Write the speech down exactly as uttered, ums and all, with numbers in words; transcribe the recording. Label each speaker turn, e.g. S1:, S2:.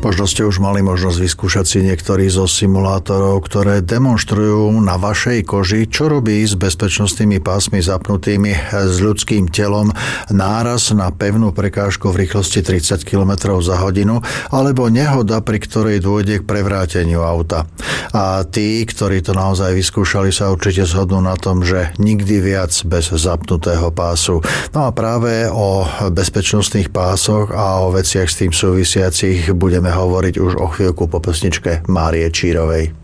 S1: Možno ste už mali možnosť vyskúšať si niektorý zo simulátorov, ktoré demonštrujú na vašej koži, čo robí s bezpečnostnými pásmi zapnutými s ľudským telom náraz na pevnú prekážku v rýchlosti tridsať kilometrov za hodinu alebo nehoda, pri ktorej dôjde k prevráteniu auta. A tí, ktorí to naozaj vyskúšali, sa určite zhodnú na tom, že nikdy viac bez zapnutého pásu. No a práve o bezpečnostných pásoch a o veciach s tým súvisiacich budeme hovoriť už o chvíľku po pesničke Márie Čírovej.